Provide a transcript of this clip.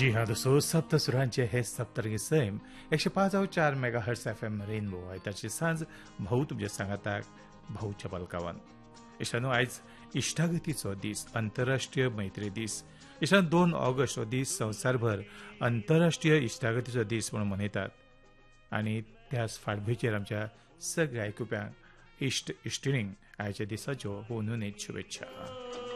जी हाँ दोस्तों, सप्त सुरांचे हे सप्तरंगी सैम 105.4 मेगाहर्ट्ज FM रेनबो आयतारची सांज भाऊ तुमच्या सांगाताक भाऊच्या बलकावन. इशानो आयज इश्टागतीचो दीस, आंतरराष्ट्रीय मैत्री दीस. इशान 2 ऑगस्ट हो दीस संवसारभर आंतरराष्ट्रीय इश्टागतीचो दीस म्हणून मनयतात. आनी त्याच फाटभुंयेचेर आमच्या सगळ्या आयकुप्यांक इश्ट इश्टिणींक आयच्या दिसाच्यो हुनहुनीत शुभेच्छा.